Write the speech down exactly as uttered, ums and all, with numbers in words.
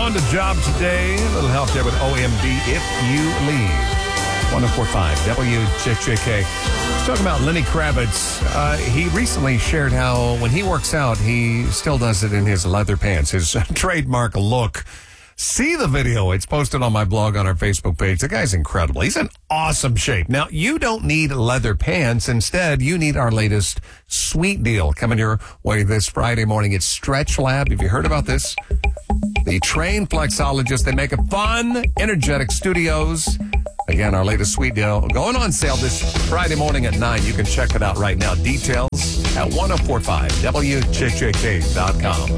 on the job today. A little help there with O M D if you leave. one oh four point five W J J K. Let's talk about Lenny Kravitz. Uh, he recently shared how when he works out, he still does it in his leather pants, his trademark look. See the video. It's posted on my blog on our Facebook page. The guy's incredible. He's in awesome shape. Now, you don't need leather pants. Instead, you need our latest sweet deal coming your way this Friday morning. It's Stretch Lab. Have you heard about this? The trained flexologists, they make a fun, energetic studios. Again, our latest sweet deal going on sale this Friday morning at nine. You can check it out right now. Details at ten forty-five W J J K dot com.